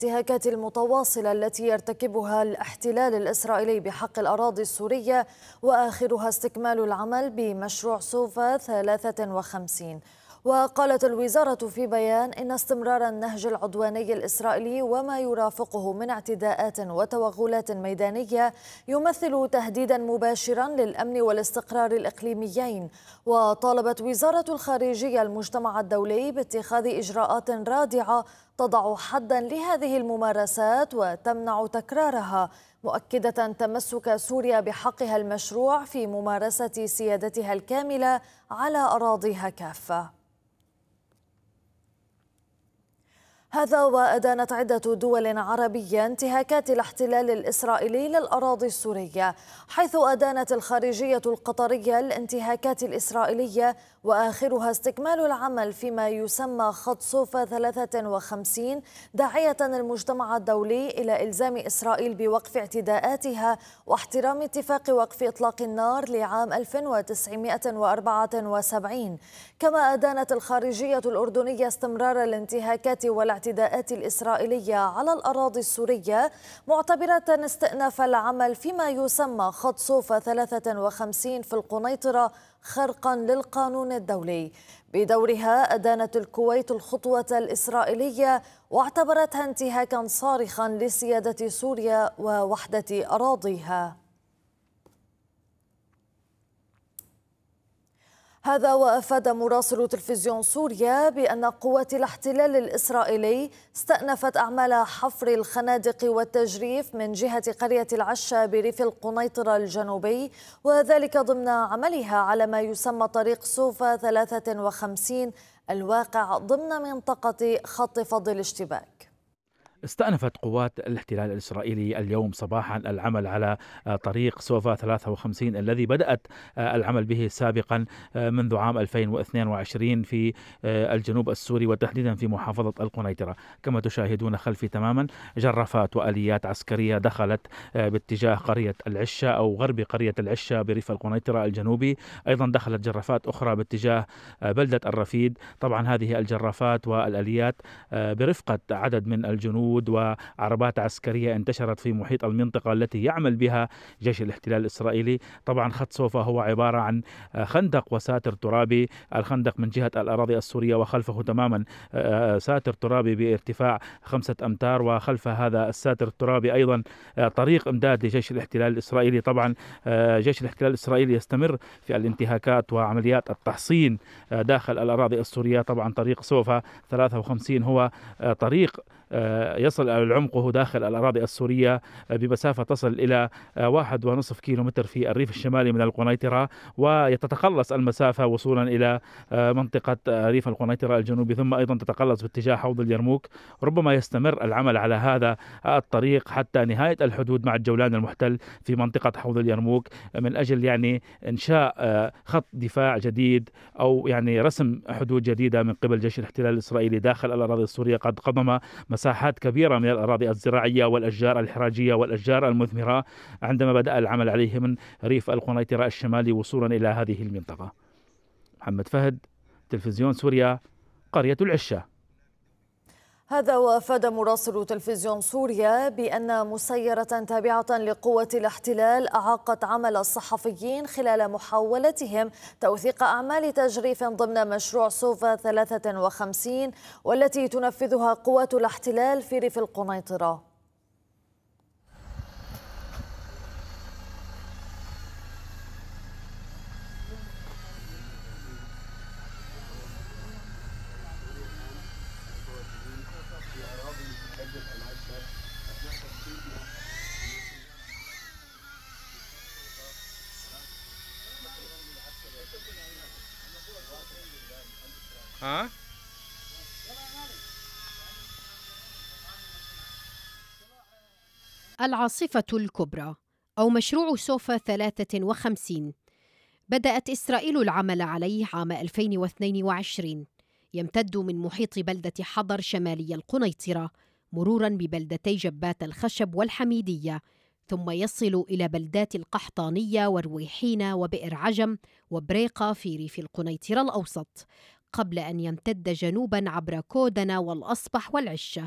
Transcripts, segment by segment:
الانتهاكات المتواصلة التي يرتكبها الاحتلال الإسرائيلي بحق الأراضي السورية، وآخرها استكمال العمل بمشروع سوفا 53. وقالت الوزارة في بيان إن استمرار النهج العدواني الإسرائيلي وما يرافقه من اعتداءات وتوغلات ميدانية يمثل تهديدا مباشرا للأمن والاستقرار الإقليميين. وطالبت وزارة الخارجية المجتمع الدولي باتخاذ إجراءات رادعة تضع حدا لهذه الممارسات وتمنع تكرارها، مؤكدة تمسك سوريا بحقها المشروع في ممارسة سيادتها الكاملة على أراضيها كافة. هذا وأدانت عدة دول عربية انتهاكات الاحتلال الإسرائيلي للأراضي السورية، حيث أدانت الخارجية القطرية الانتهاكات الإسرائيلية وآخرها استكمال العمل فيما يسمى خط سوفا 53، داعية المجتمع الدولي إلى إلزام إسرائيل بوقف اعتداءاتها واحترام اتفاق وقف إطلاق النار لعام 1974. كما أدانت الخارجية الأردنية استمرار الانتهاكات والاعتداءات الإسرائيلية على الأراضي السورية، معتبرة استئناف العمل فيما يسمى خط سوفا 53 في القنيطرة خرقا للقانون الدولي. بدورها أدانت الكويت الخطوة الإسرائيلية واعتبرتها انتهاكا صارخا لسيادة سوريا ووحدة أراضيها. هذا وأفاد مراسل تلفزيون سوريا بأن قوات الاحتلال الإسرائيلي استأنفت أعمال حفر الخنادق والتجريف من جهة قرية العشة بريف القنيطرة الجنوبي، وذلك ضمن عملها على ما يسمى طريق سوفا 53 الواقع ضمن منطقة خط فض الاشتباك. استأنفت قوات الاحتلال الإسرائيلي اليوم صباحا العمل على طريق سوفا 53 الذي بدأت العمل به سابقا منذ عام 2022 في الجنوب السوري وتحديدا في محافظة القنيطرة. كما تشاهدون خلفي تماما جرافات وآليات عسكرية دخلت باتجاه قرية العشة أو غرب قرية العشة بريف القنيطرة الجنوبي، أيضا دخلت جرافات أخرى باتجاه بلدة الرفيد. طبعا هذه الجرافات والآليات برفقة عدد من الجنود وعربات عسكرية انتشرت في محيط المنطقة التي يعمل بها جيش الاحتلال الإسرائيلي. طبعا خط سوفا هو عبارة عن خندق وساتر ترابي، الخندق من جهة الأراضي السورية وخلفه تماما ساتر ترابي بارتفاع 5 أمتار، وخلف هذا الساتر الترابي أيضا طريق إمداد لجيش الاحتلال الإسرائيلي. طبعا جيش الاحتلال الإسرائيلي يستمر في الانتهاكات وعمليات التحصين داخل الأراضي السورية. طبعا طريق سوفا 53 هو طريق يصل عمقه داخل الأراضي السورية بمسافة تصل إلى 1.5 كيلومتر في الريف الشمالي من القنيطرة، ويتتقلص المسافة وصولا إلى منطقة ريف القنيطرة الجنوبي، ثم أيضا تتقلص باتجاه حوض اليرموك. ربما يستمر العمل على هذا الطريق حتى نهاية الحدود مع الجولان المحتل في منطقة حوض اليرموك، من أجل إنشاء خط دفاع جديد أو رسم حدود جديدة من قبل جيش الاحتلال الإسرائيلي داخل الأراضي السورية. قد قضم مساحات كبيرة من الأراضي الزراعية والأشجار الحراجية والأشجار المثمرة عندما بدأ العمل عليه من ريف القنيطرة الشمالي وصولا إلى هذه المنطقة. محمد فهد، تلفزيون سوريا، قرية العشة. هذا وأفاد مراسل تلفزيون سوريا بأن مسيرة تابعة لقوة الاحتلال أعاقت عمل الصحفيين خلال محاولتهم توثيق أعمال تجريف ضمن مشروع سوفا 53 والتي تنفذها قوات الاحتلال في ريف القنيطرة. العاصفة الكبرى أو مشروع سوفا 53 بدأت إسرائيل العمل عليه عام 2022، يمتد من محيط بلدة حضر شمالي القنيطرة مرورا ببلدتي جبات الخشب والحميدية، ثم يصل إلى بلدات القحطانية ورويحين وبئر عجم وبريقة في ريف القنيطرة الأوسط، قبل أن يمتد جنوبا عبر كودنا والأصبح والعشة.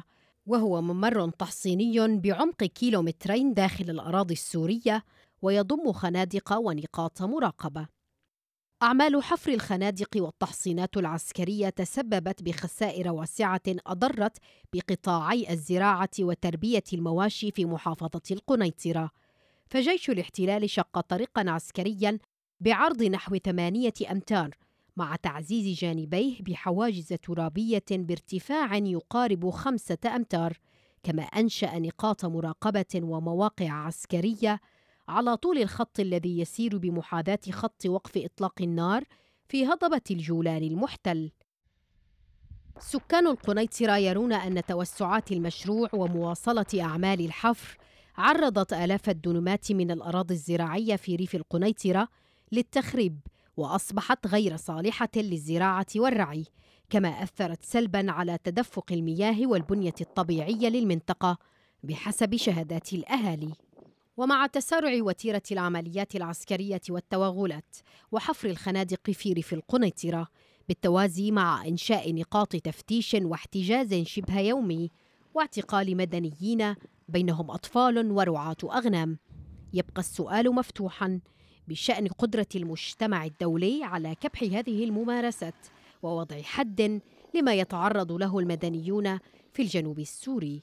وهو ممر تحصيني بعمق كيلومترين داخل الأراضي السورية، ويضم خنادق ونقاط مراقبة. أعمال حفر الخنادق والتحصينات العسكرية تسببت بخسائر واسعة أضرت بقطاعي الزراعة وتربية المواشي في محافظة القنيطرة. فجيش الاحتلال شق طريقاً عسكرياً بعرض نحو 8 أمتار مع تعزيز جانبيه بحواجز ترابية بارتفاع يقارب 5 أمتار، كما أنشأ نقاط مراقبة ومواقع عسكرية على طول الخط الذي يسير بمحاذاة خط وقف إطلاق النار في هضبة الجولان المحتل. سكان القنيطرة يرون أن توسعات المشروع ومواصلة أعمال الحفر عرضت آلاف الدنمات من الأراضي الزراعية في ريف القنيطرة للتخريب، وأصبحت غير صالحة للزراعة والرعي، كما أثرت سلباً على تدفق المياه والبنية الطبيعية للمنطقة بحسب شهادات الأهالي. ومع تسارع وتيرة العمليات العسكرية والتوغلات وحفر الخنادق في ريف القنيطرة بالتوازي مع إنشاء نقاط تفتيش واحتجاز شبه يومي واعتقال مدنيين بينهم أطفال ورعاة أغنام، يبقى السؤال مفتوحاً بشأن قدرة المجتمع الدولي على كبح هذه الممارسات ووضع حد لما يتعرض له المدنيون في الجنوب السوري.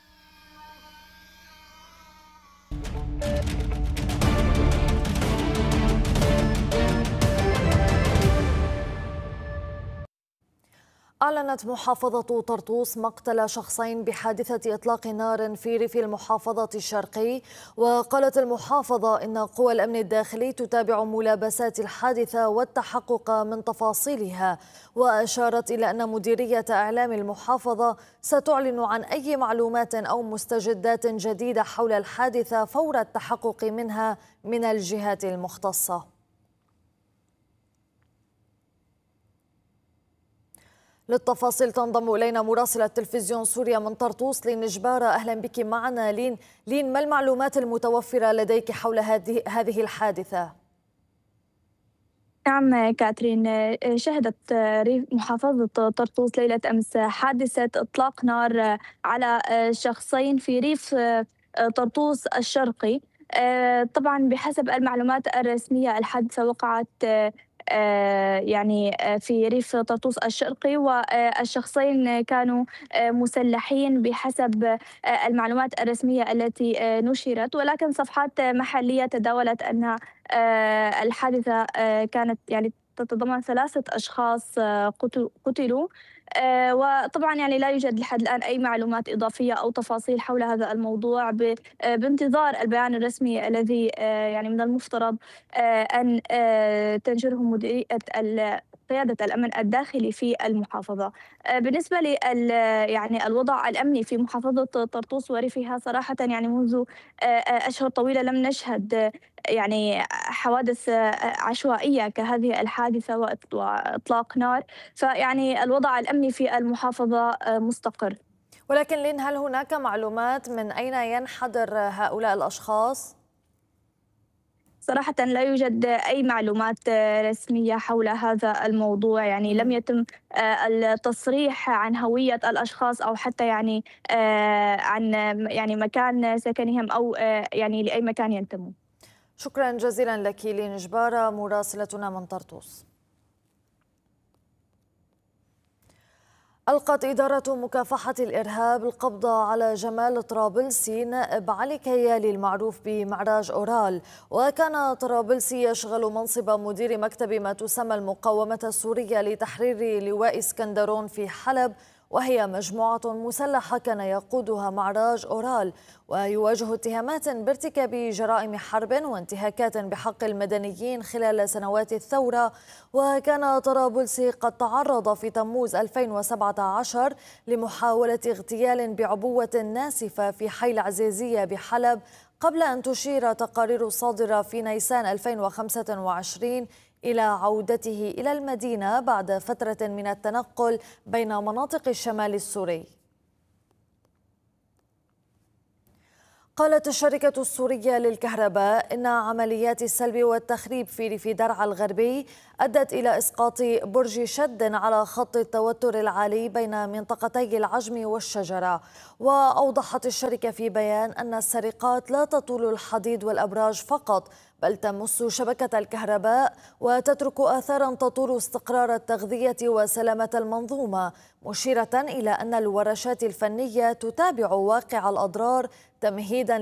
أعلنت محافظة طرطوس مقتل شخصين بحادثة إطلاق نار في ريف المحافظة الشرقي. وقالت المحافظة إن قوى الأمن الداخلي تتابع ملابسات الحادثة والتحقق من تفاصيلها، وأشارت إلى أن مديرية إعلام المحافظة ستعلن عن أي معلومات أو مستجدات جديدة حول الحادثة فور التحقق منها من الجهات المختصة. للتفاصيل تنضم إلينا مراسلة تلفزيون سوريا من طرطوس لين جبارة. أهلا بك معنا لين، ما المعلومات المتوفرة لديك حول هذه الحادثة؟ نعم كاترين، شهدت محافظة طرطوس ليلة أمس حادثة إطلاق نار على شخصين في ريف طرطوس الشرقي. طبعا بحسب المعلومات الرسمية الحادثة وقعت يعني في ريف طرطوس الشرقي، والشخصين كانوا مسلحين بحسب المعلومات الرسمية التي نشرت، ولكن صفحات محلية تداولت أن الحادثة كانت يعني تتضمن 3 أشخاص قتلوا. وطبعا يعني لا يوجد لحد الآن أي معلومات إضافية أو تفاصيل حول هذا الموضوع، بانتظار البيان الرسمي الذي يعني من المفترض أن تنشره مديرية قيادة الأمن الداخلي في المحافظة. بالنسبة يعني الوضع الأمني في محافظة طرطوس وريفها صراحة يعني منذ أشهر طويلة لم نشهد يعني حوادث عشوائية كهذه الحادثة وإطلاق نار، فيعني الوضع الأمني في المحافظة مستقر. ولكن لين، هل هناك معلومات من أين ينحدر هؤلاء الأشخاص؟ صراحة لا يوجد أي معلومات رسمية حول هذا الموضوع، يعني لم يتم التصريح عن هوية الأشخاص أو حتى يعني عن يعني مكان سكنهم أو يعني لأي مكان ينتمون. شكرا جزيلا لك لين جبارة مراسلتنا من طرطوس. ألقت إدارة مكافحة الإرهاب القبض على جمال طرابلسي نائب علي كيالي المعروف بمعراج أورال، وكان طرابلسي يشغل منصب مدير مكتب ما تسمى المقاومة السورية لتحرير لواء اسكندرون في حلب، وهي مجموعة مسلحة كان يقودها معراج أورال، ويواجه اتهامات بارتكاب جرائم حرب وانتهاكات بحق المدنيين خلال سنوات الثورة. وكان طرابلسي قد تعرض في تموز 2017 لمحاولة اغتيال بعبوة ناسفة في حي العزيزية بحلب، قبل أن تشير تقارير صادرة في نيسان 2025 إلى عودته إلى المدينة بعد فترة من التنقل بين مناطق الشمال السوري. قالت الشركة السورية للكهرباء إن عمليات السلب والتخريب في ريف درعا الغربي أدت إلى إسقاط برج شد على خط التوتر العالي بين منطقتي العجم والشجرة. وأوضحت الشركة في بيان أن السرقات لا تطول الحديد والأبراج فقط، بل تمس شبكة الكهرباء وتترك آثارا تطول استقرار التغذية وسلامة المنظومة، مشيرة إلى أن الورشات الفنية تتابع واقع الأضرار تمهيدا